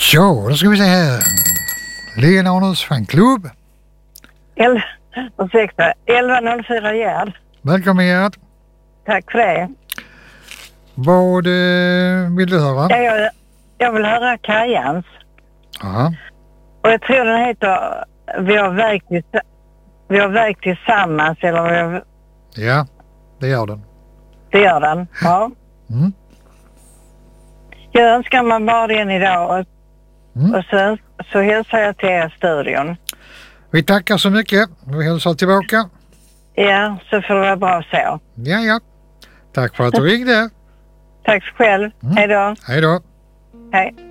Ja, då ska vi se här. Lena Arnolds fanklubb. Ursäkta, 1104 Gerd. Välkommen Gerd. Tack för det. Vad vill du höra? Ja, jag vill höra Kajans. Aha. Och jag tror den heter Vi har vägt tillsammans, eller Ja, det gör den. det gör den. Ja. Mm. Jag önskar man bara den idag och sen så hälsar jag till er studion. Vi tackar så mycket. Vi hälsar tillbaka. Ja, så får det vara bra så. Ja. Tack för att du ringde. Tack själv. Hej då. Hej då. Hej.